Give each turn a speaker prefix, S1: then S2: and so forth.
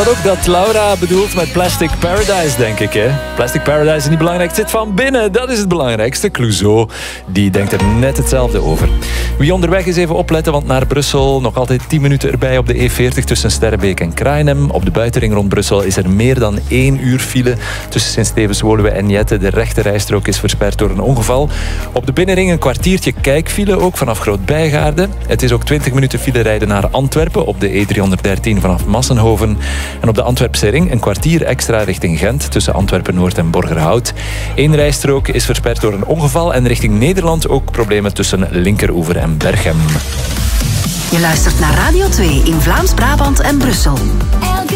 S1: Ook dat Laura bedoelt met Plastic Paradise, denk ik. Hè? Plastic Paradise is niet belangrijk, het zit van binnen. Dat is het belangrijkste. Clouseau, die denkt er net hetzelfde over. Wie onderweg is, even opletten, want naar Brussel nog altijd 10 minuten erbij op de E40 tussen Sterrenbeek en Kraaienhem. Op de buitenring rond Brussel is er meer dan 1 uur file tussen Sint-Stevens, Woluwe en Jette. De rechte rijstrook is versperd door een ongeval. Op de binnenring een kwartiertje kijkfile, ook vanaf Groot-Bijgaarde. Het is ook 20 minuten file rijden naar Antwerpen op de E313 vanaf Massenhoven. En op de Antwerpse ring een kwartier extra richting Gent tussen Antwerpen-Noord en Borgerhout. 1 rijstrook is versperd door een ongeval en richting Nederland ook problemen tussen Linkeroever en Berchem.
S2: Je luistert naar Radio 2 in Vlaams-Brabant en Brussel.